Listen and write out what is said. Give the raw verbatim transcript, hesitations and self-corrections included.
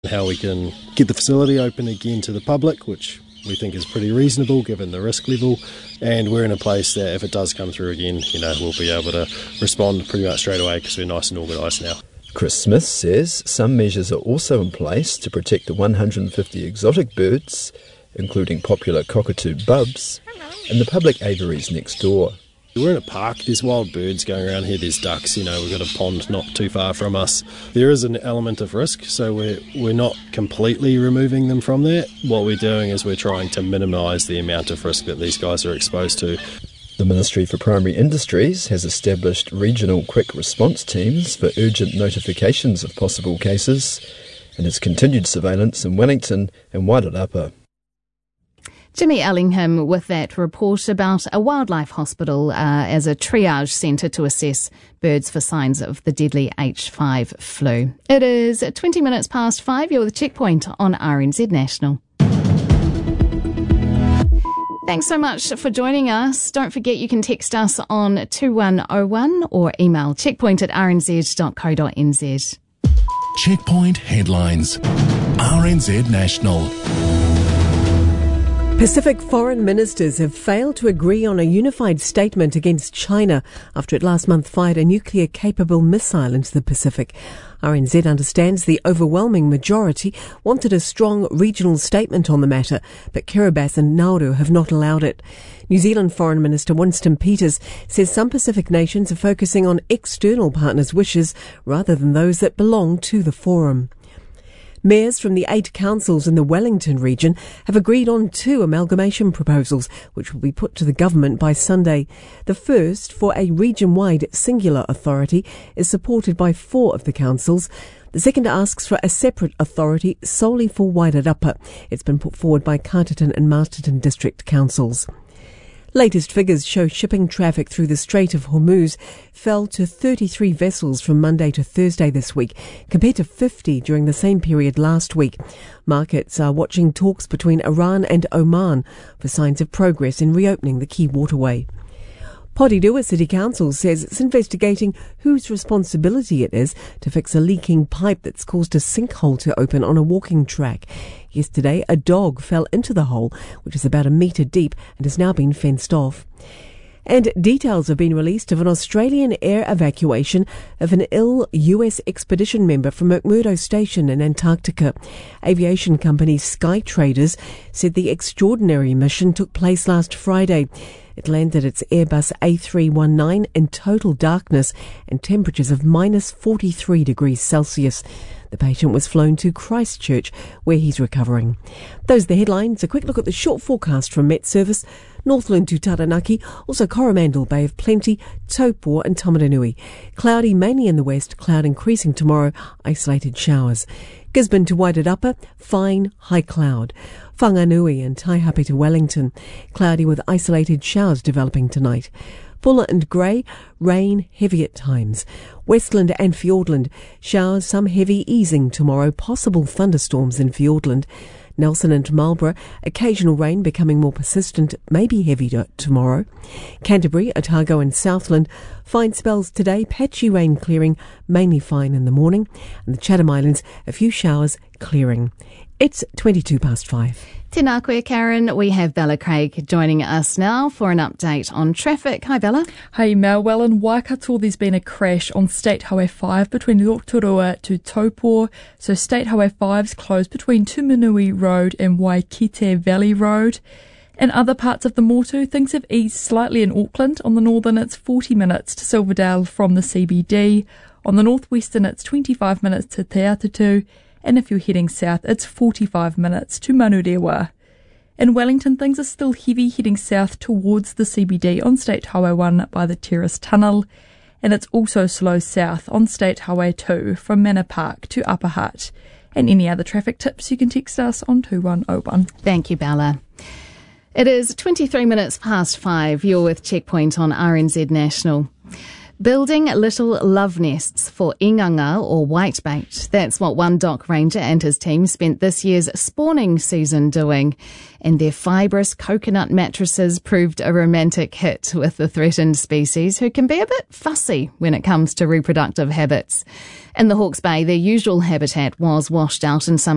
How we can get the facility open again to the public, which we think is pretty reasonable given the risk level, and we're in a place that if it does come through again, you know, we'll be able to respond pretty much straight away because we're nice and organised now. Chris Smith says some measures are also in place to protect the one hundred fifty exotic birds, including popular cockatoo bubs, and the public aviaries next door. We're in a park, there's wild birds going around here, there's ducks, you know, we've got a pond not too far from us. There is an element of risk, so we're, we're not completely removing them from there. What we're doing is we're trying to minimise the amount of risk that these guys are exposed to. The Ministry for Primary Industries has established regional quick response teams for urgent notifications of possible cases and has continued surveillance in Wellington and Wairarapa. Jimmy Ellingham with that report about a wildlife hospital uh, as a triage centre to assess birds for signs of the deadly H five flu. It is twenty minutes past five. You're with Checkpoint on R N Z National. Thanks so much for joining us. Don't forget you can text us on two one oh one or email checkpoint at r n z dot co dot n z. Checkpoint headlines. R N Z National. Pacific foreign ministers have failed to agree on a unified statement against China after it last month fired a nuclear-capable missile into the Pacific. R N Z understands the overwhelming majority wanted a strong regional statement on the matter, but Kiribati and Nauru have not allowed it. New Zealand Foreign Minister Winston Peters says some Pacific nations are focusing on external partners' wishes rather than those that belong to the forum. Mayors from the eight councils in the Wellington region have agreed on two amalgamation proposals, which will be put to the government by Sunday. The first, for a region-wide singular authority, is supported by four of the councils. The second asks for a separate authority solely for Wairarapa. It's been put forward by Carterton and Masterton district councils. Latest figures show shipping traffic through the Strait of Hormuz fell to thirty-three vessels from Monday to Thursday this week, compared to fifty during the same period last week. Markets are watching talks between Iran and Oman for signs of progress in reopening the key waterway. Porirua City Council says it's investigating whose responsibility it is to fix a leaking pipe that's caused a sinkhole to open on a walking track. Yesterday, a dog fell into the hole, which is about a metre deep and has now been fenced off. And details have been released of an Australian air evacuation of an ill U S expedition member from McMurdo Station in Antarctica. Aviation company Skytraders said the extraordinary mission took place last Friday. It landed its Airbus A three nineteen in total darkness and temperatures of minus forty-three degrees Celsius. The patient was flown to Christchurch, where he's recovering. Those are the headlines. A quick look at the short forecast from Met Service. Northland to Taranaki, also Coromandel Bay of Plenty, Taupo and Tamaranui. Cloudy mainly in the west, cloud increasing tomorrow, isolated showers. Gisborne to Wairarapa, fine, high cloud. Whanganui and Taihape to Wellington, cloudy with isolated showers developing tonight. Fuller and grey, rain heavy at times. Westland and Fiordland, showers, some heavy easing tomorrow, possible thunderstorms in Fiordland. Nelson and Marlborough, occasional rain becoming more persistent, maybe heavy to tomorrow. Canterbury, Otago and Southland, fine spells today, patchy rain clearing, mainly fine in the morning. And the Chatham Islands, a few showers clearing. It's twenty-two past five. Tēnā koe, Karen. We have Bella Craig joining us now for an update on traffic. Hi, Bella. Hey, Mel. Well, in Waikato, there's been a crash on State Highway five between Rotorua to Taupo. So State Highway five's closed between Tumanui Road and Waikite Valley Road. In other parts of the Motu, things have eased slightly in Auckland. On the northern, it's forty minutes to Silverdale from the C B D. On the northwestern, it's twenty-five minutes to Te Atatu. And if you're heading south, it's forty-five minutes to Manurewa. In Wellington, things are still heavy heading south towards the C B D on State Highway one by the Terrace Tunnel. And it's also slow south on State Highway two from Manor Park to Upper Hutt. And any other traffic tips, you can text us on two one oh one. Thank you, Bella. It is twenty-three minutes past five. You're with Checkpoint on R N Z National. Building little love nests for inganga or whitebait. That's what one dock ranger and his team spent this year's spawning season doing. And their fibrous coconut mattresses proved a romantic hit with the threatened species, who can be a bit fussy when it comes to reproductive habits. In the Hawke's Bay, their usual habitat was washed out in some